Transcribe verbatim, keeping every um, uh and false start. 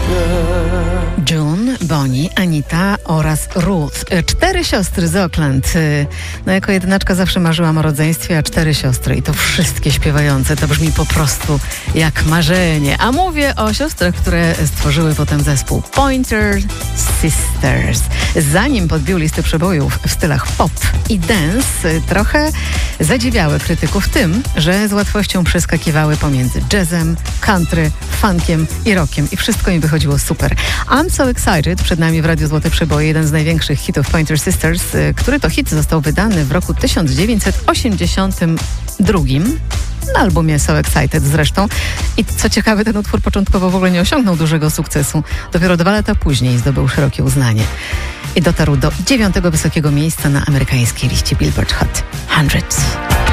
June, Bonnie, Anita oraz Ruth. Cztery siostry z Oakland. No jako jedynaczka zawsze marzyłam o rodzeństwie, a cztery siostry i to wszystkie śpiewające. To brzmi po prostu jak marzenie. A mówię o siostrach, które stworzyły potem zespół Pointer Sisters. Zanim podbił listy przebojów w stylach pop i dance, trochę zadziwiały krytyków tym, że z łatwością przeskakiwały pomiędzy jazzem, country, funkiem i rockiem i wszystko im wychodziło super. I'm So Excited, przed nami w Radiu Złote Przeboje, jeden z największych hitów Pointer Sisters, który to hit został wydany w roku tysiąc dziewięćset osiemdziesiątym drugim. Na albumie So Excited zresztą. I co ciekawe, ten utwór początkowo w ogóle nie osiągnął dużego sukcesu. Dopiero dwa lata później zdobył szerokie uznanie. I dotarł do dziewiątego wysokiego miejsca na amerykańskiej liście Billboard Hot sto.